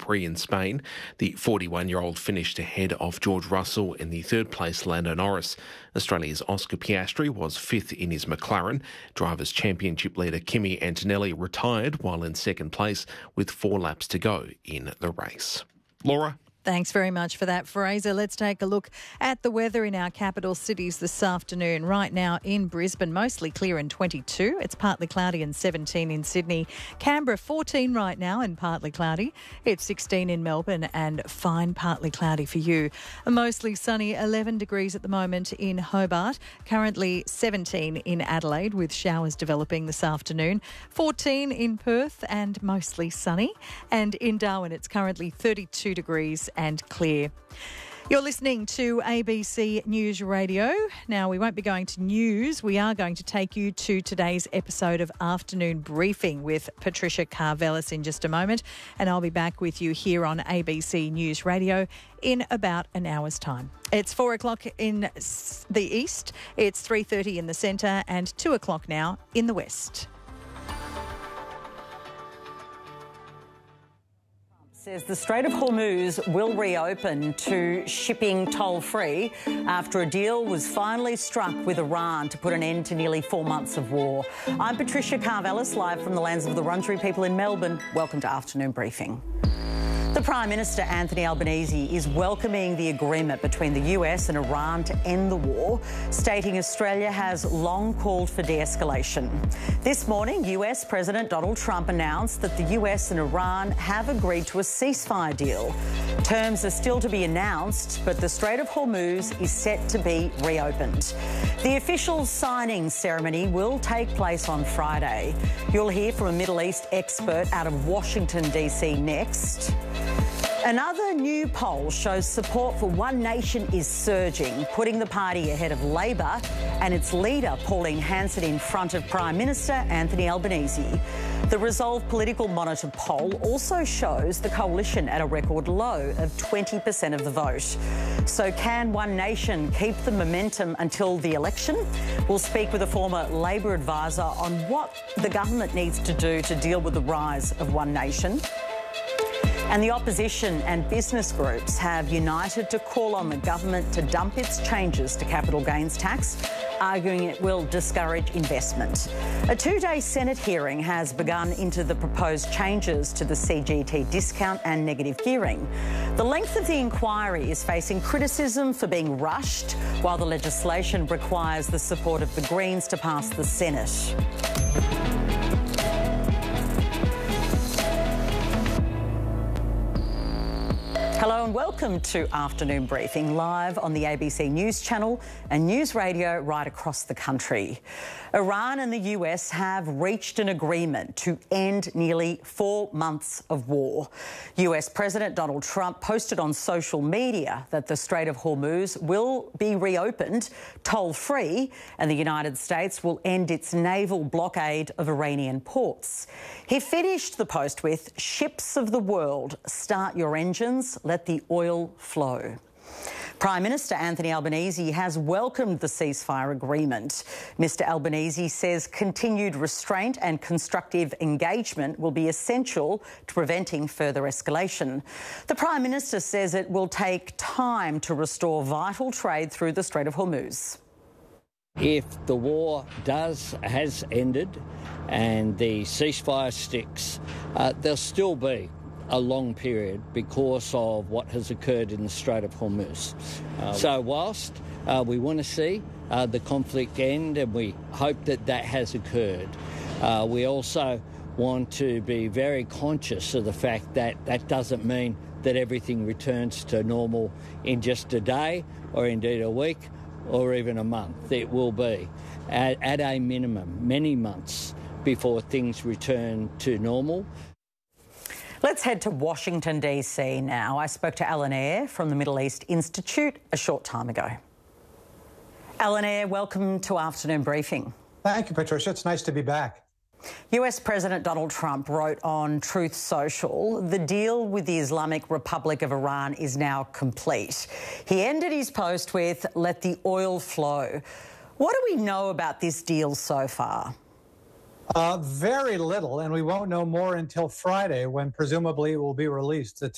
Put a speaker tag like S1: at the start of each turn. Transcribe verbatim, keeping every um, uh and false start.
S1: Prix in Spain. The forty-one-year-old finished ahead of George Russell in the third place Lando Norris. Australia's Oscar Piastri was fifth in his McLaren. Drivers' Championship leader Kimi Antonelli retired while in second place with four laps to go in the race. Laura?
S2: Thanks very much for that, Fraser. Let's take a look at the weather in our capital cities this afternoon. Right now in Brisbane, mostly clear and twenty-two. It's partly cloudy and seventeen in Sydney. Canberra, fourteen right now and partly cloudy. It's sixteen in Melbourne and fine, partly cloudy for you. Mostly sunny, eleven degrees at the moment in Hobart. Currently seventeen in Adelaide with showers developing this afternoon. fourteen in Perth and mostly sunny. And in Darwin, it's currently thirty-two degrees and clear. You're listening to A B C News Radio. Now, we won't be going to news. We are going to take you to today's episode of Afternoon Briefing with Patricia Karvelas in just a moment. And I'll be back with you here on A B C News Radio in about an hour's time. It's four o'clock in the east, it's three thirty in the centre and two o'clock now in the west.
S3: Says the Strait of Hormuz will reopen to shipping toll-free after a deal was finally struck with Iran to put an end to nearly four months of war. I'm Patricia Karvelas, live from the lands of the Wurundjeri people in Melbourne. Welcome to Afternoon Briefing. The Prime Minister, Anthony Albanese, is welcoming the agreement between the U S and Iran to end the war, stating Australia has long called for de-escalation. This morning, U S President Donald Trump announced that the U S and Iran have agreed to a ceasefire deal. Terms are still to be announced, but the Strait of Hormuz is set to be reopened. The official signing ceremony will take place on Friday. You'll hear from a Middle East expert out of Washington, D C next. Another new poll shows support for One Nation is surging, putting the party ahead of Labor and its leader, Pauline Hanson, in front of Prime Minister Anthony Albanese. The Resolve Political Monitor poll also shows the coalition at a record low of twenty percent of the vote. So can One Nation keep the momentum until the election? We'll speak with a former Labor advisor on what the government needs to do to deal with the rise of One Nation. And the opposition and business groups have united to call on the government to dump its changes to capital gains tax, arguing it will discourage investment. A two-day Senate hearing has begun into the proposed changes to the C G T discount and negative gearing. The length of the inquiry is facing criticism for being rushed, while the legislation requires the support of the Greens to pass the Senate. Hello and welcome to Afternoon Briefing, live on the A B C News Channel and News Radio right across the country. Iran and the U S have reached an agreement to end nearly four months of war. U S President Donald Trump posted on social media that the Strait of Hormuz will be reopened toll-free and the United States will end its naval blockade of Iranian ports. He finished the post with, "Ships of the world, start your engines, let the oil flow." Prime Minister Anthony Albanese has welcomed the ceasefire agreement. Mister Albanese says continued restraint and constructive engagement will be essential to preventing further escalation. The Prime Minister says it will take time to restore vital trade through the Strait of Hormuz.
S4: If the war does, has ended and the ceasefire sticks, uh, there'll still be a long period because of what has occurred in the Strait of Hormuz. Um, so whilst uh, we want to see uh, the conflict end and we hope that that has occurred, uh, we also want to be very conscious of the fact that that doesn't mean that everything returns to normal in just a day or indeed a week or even a month. It will be at, at a minimum many months before things return to normal.
S3: Let's head to Washington, D C now. I spoke to Alan Eyre from the Middle East Institute a short time ago. Alan Eyre, welcome to Afternoon Briefing.
S5: Thank you, Patricia. It's nice to be back.
S3: U S President Donald Trump wrote on Truth Social, the deal with the Islamic Republic of Iran is now complete. He ended his post with, "Let the oil flow." What do we know about this deal so far?
S5: Uh, very little, and we won't know more until Friday when presumably it will be released. The